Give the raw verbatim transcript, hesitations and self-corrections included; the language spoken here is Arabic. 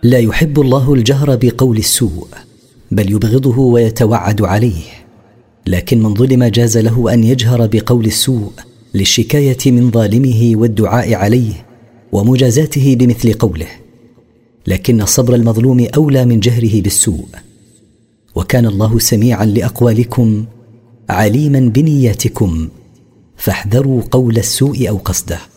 لا يحب الله الجهر بقول السوء، بل يبغضه ويتوعد عليه. لكن من ظلم جاز له أن يجهر بقول السوء للشكاية من ظالمه والدعاء عليه ومجازاته بمثل قوله. لكن صبر المظلوم أولى من جهره بالسوء. وكان الله سميعا لأقوالكم عليما بنياتكم، فاحذروا قول السوء أو قصده.